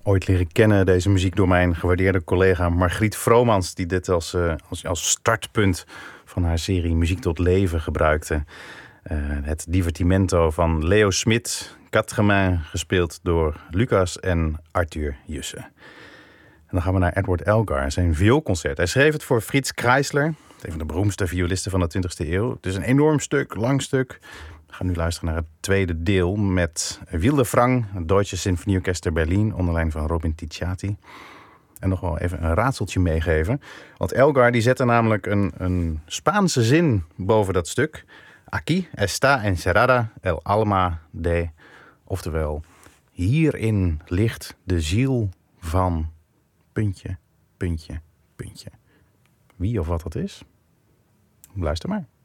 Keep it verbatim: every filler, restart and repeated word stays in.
ooit leren kennen, deze muziek, door mijn gewaardeerde collega Margriet Vromans, die dit als, uh, als, als startpunt van haar serie Muziek tot Leven gebruikte. Uh, het divertimento van Leo Smit, Quatre-Mains, gespeeld door Lucas en Arthur Jussen. En dan gaan we naar Edward Elgar, zijn vioolconcert. Hij schreef het voor Fritz Kreisler, een van de beroemdste violisten van de twintigste eeuw. Het is een enorm stuk, lang stuk. We gaan nu luisteren naar het tweede deel met Wilde Frang, het Deutsche Sinfonieorchester Berlin, onder leiding van Robin Ticciati. En nog wel even een raadseltje meegeven. Want Elgar die zette namelijk een, een Spaanse zin boven dat stuk. Aquí está encerrada el alma de... Oftewel, hierin ligt de ziel van... puntje, puntje, puntje. Wie of wat dat is? Luister maar.